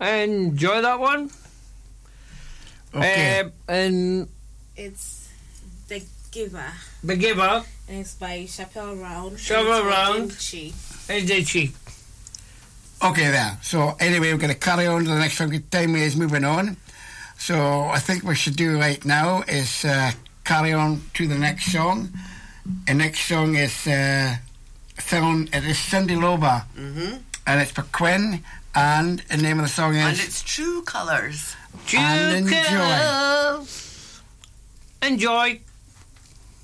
Enjoy that one. Okay. And It's The Giver. The Giver. And it's by Chappelle Round. Chappelle Round. And Ditchy. Okay, there. So, anyway, we're going to carry on to the next one. Time is moving on. So, I think what we should do right now is carry on to the next song. The next song is it is Cyndi Lauper. Mm-hmm. And it's for Quinn. And the name of the song is... And it's True Colours. True And enjoy. Colours. Enjoy.